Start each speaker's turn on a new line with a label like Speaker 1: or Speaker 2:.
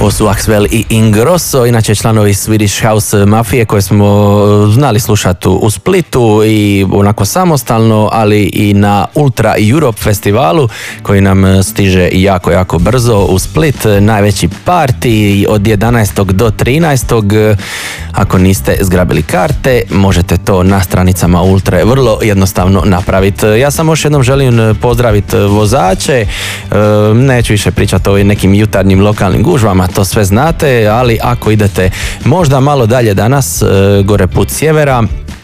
Speaker 1: Ovo su Axwell i Ingrosso, inače članovi Swedish House Mafije koje smo znali slušati u Splitu i onako samostalno, ali i na Ultra Europe festivalu koji nam stiže jako brzo u Split. Najveći party od 11. do 13. Ako niste zgrabili karte, možete to na stranicama Ultre vrlo jednostavno napraviti. Ja samo još jednom želim pozdraviti vozače, neću više pričati o nekim jutarnjim lokalnim gužvama, to sve znate, ali ako idete možda malo dalje danas, gore put sjevera,